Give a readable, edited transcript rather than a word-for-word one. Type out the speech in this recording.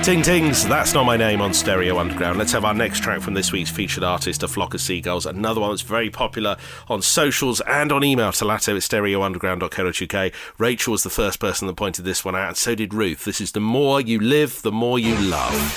Ting Tings, That's Not My Name on Stereo Underground. Let's have our next track from this week's featured artist, A Flock of Seagulls. Another one that's very popular on socials and on email to lato@stereounderground.co.uk. Rachel was the first person that pointed this one out, and so did Ruth. This is The More You Live, The More You Love.